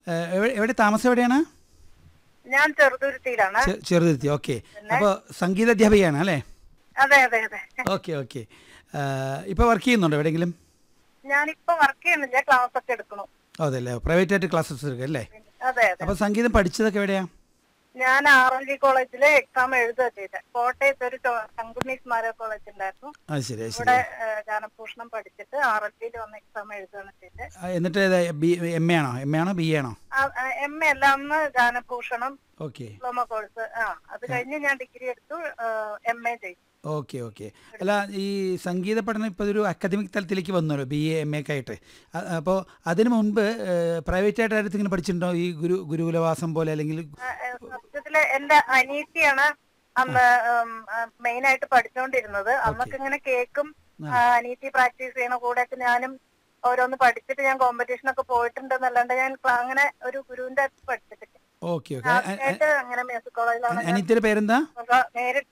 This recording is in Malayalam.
എവിടെ താമസം എവിടെയാണ്? ഞാൻ ചെറുതുരുത്തിയിലാണ്. ചെറുതുരുത്തി. ഓക്കെ. അപ്പോൾ സംഗീത അധ്യാപികയാണ് അല്ലേ? അതെ അതെ അതെ. Okay okay. ഇപ്പോൾ വർക്ക് ചെയ്യുന്നുണ്ടോ എവിടെയെങ്കിലും? ഞാനിപ്പോ വർക്ക് ചെയ്യുന്നില്ല, ക്ലാസ് ഒക്കെ എടുക്കണു. അതല്ലേ, പ്രൈവറ്റ് ആയിട്ട് ക്ലാസ്സസ് എടുക്കുക അല്ലേ? അതെ അതെ. അപ്പോൾ സംഗീതം പഠിച്ചതൊക്കെ എവിടെയാ? ഞാൻ RLG കോളേജിലെ എക്സാം എഴുതുക ചെയ്തത്. കോട്ടയത്ത് ഒരു ശങ്കുണ്ണി സ്മാരക കോളേജ് ഉണ്ടായിരുന്നു. ഇവിടെ ഗാനഭൂഷണം പഠിച്ചിട്ട് RLG വന്ന് എക്സാം എഴുതുകയാണ് ചെയ്തത്. എന്നിട്ട് MA ആണോ BA ആണോ? MA അല്ല, അന്ന് ഗാനഭൂഷണം ഓക്കെ ഡിപ്ലോമ കോഴ്സ്. അത് കഴിഞ്ഞ് ഞാൻ ഡിഗ്രി എടുത്തു, MA ചെയ്തു. Okay okay. അല്ല, ഈ സംഗീത പഠനം ഇപ്പോൾ ഒരു അക്കാദമിക് തലത്തിലേക്ക് വന്നല്ലോ, BA MA ഒക്കെ ആയിട്ട്. അപ്പോൾ അതിന് മുൻപ് പ്രൈവറ്റ് ആയിട്ട് ആയിട്ട് ഇങ്ങനെ പഠിച്ചിട്ടുണ്ടോ? ഈ ഗുരുകുലവാസം പോലെ അല്ലെങ്കിൽ? സത്യത്തില് എന്റെ അനീറ്റിയാണ് അന്ന് മെയിൻ ആയിട്ട് പഠിച്ചുകൊണ്ടിരുന്നത്. അന്നൊക്കെ ഇങ്ങനെ കേക്കും അനീറ്റി പ്രാക്ടീസ് ചെയ്യണ കൂടെ ഒക്കെ ഞാനും ഓരോന്ന് പഠിച്ചിട്ട് ഞാൻ കോമ്പറ്റീഷനൊക്കെ പോയിട്ടുണ്ടെന്നല്ലാണ്ട് ഞാൻ അങ്ങനെ ഒരു ഗുരുവിന്റെ അടുത്ത് പഠിച്ചിട്ടില്ല. Okay okay. അങ്ങനെ മ്യൂസിക് കോളേജിലാണ് അനീറ്റിയുടെ പേരെന്താ? നേരിട്ട്